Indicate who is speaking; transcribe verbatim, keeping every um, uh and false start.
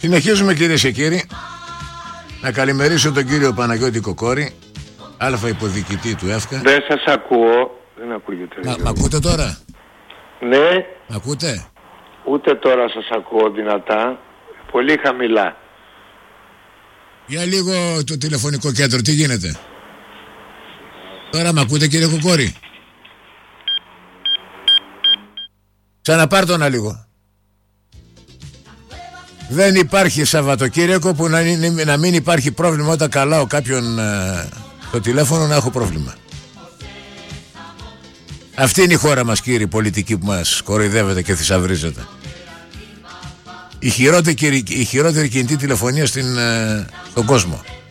Speaker 1: Συνεχίζουμε κυρίες και κύριοι. Να καλημερίσω τον κύριο Παναγιώτη Κοκόρη, αλφα υποδιοικητή του ΕΦΚΑ.
Speaker 2: Δεν σας ακούω. Δεν ακούγεται.
Speaker 1: Μα, μ' ακούτε τώρα?
Speaker 2: Ναι.
Speaker 1: Μ' ακούτε?
Speaker 2: Ούτε τώρα σας ακούω δυνατά. Πολύ χαμηλά.
Speaker 1: Για λίγο το τηλεφωνικό κέντρο, τι γίνεται? Τώρα μ' ακούτε κύριε Κοκόρη? Ξαναπάρ' να λίγο. Δεν υπάρχει Σαββατοκύριακο που να, είναι, να μην υπάρχει πρόβλημα όταν καλάω κάποιον ε, το τηλέφωνο να έχω πρόβλημα. Αυτή είναι η χώρα μας, κύριοι πολιτικοί, που μας κοροϊδεύετε και θησαυρίζετε. Η χειρότερη, η χειρότερη κινητή τηλεφωνία στην, ε, στον κόσμο.